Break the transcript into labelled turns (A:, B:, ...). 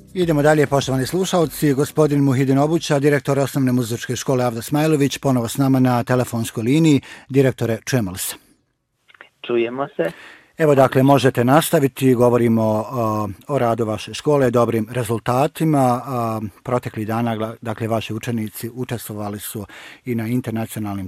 A: Idemo dalje, poštovani slušalci. Gospodin Muhidin Obuća, direktor Osnovne muzičke škole Avda Smajlović, ponovo s nama na telefonskoj liniji. Direktore, čujemo li se?
B: Čujemo se.
A: Evo, dakle, možete nastaviti. Govorimo o radu vaše škole, dobrim rezultatima. Proteklih dana, dakle, vaši učenici učestvovali su i na internacionalnim